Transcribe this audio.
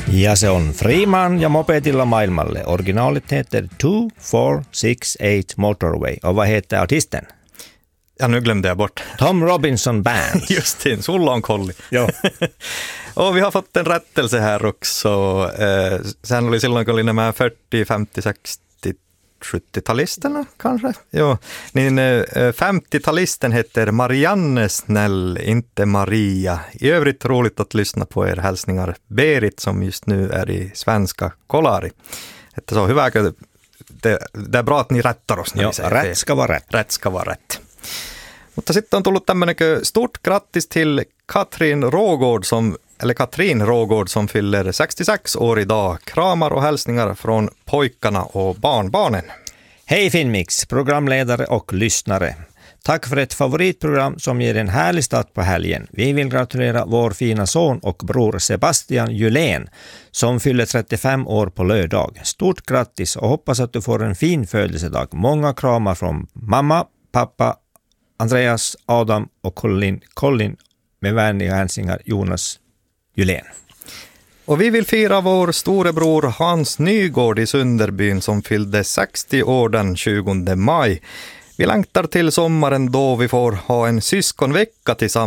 Ja se on Freeman ja mopedilla maailmalle. Originalet heter 2468 Motorway. Och vad heter artisten? Ja, nu glömde jag bort. Tom Robinson Band. Just det, sulla on kolli. Joo. Och vi har fått en rättelse här också. Sen oli silloin, kun oli nämä 40, 50, 60, 70-talisterna kanske. Jo, niin 50-talisten heter Marianne Snäll, inte Maria. I övrigt roligt att lyssna på er hälsningar. Berit, som just nu är i svenska Kolari. Että se on hyvä, det är bra att ni rättar oss. Joo, rätt ska vara rätt. Rätt ska vara rätt. Mutta sitten on tullut tämmöinen stort grattis till Katrin Rågård som fyller 66 år idag. Kramar och hälsningar från pojkarna och barnbarnen. Hej Finnmix, programledare och lyssnare. Tack för ett favoritprogram som ger en härlig start på helgen. Vi vill gratulera vår fina son och bror Sebastian Julén som fyller 35 år på lördag. Stort grattis och hoppas att du får en fin födelsedag. Många kramar från mamma, pappa, Andreas, Adam och Colin med vänliga hälsningar Jonas Julén. Och vi vill fira vår storebror Hans Nygård i Sunderbyn som fyllde 60 år den 20 maj. Vi längtar till sommaren då vi får ha en syskonvecka tillsammans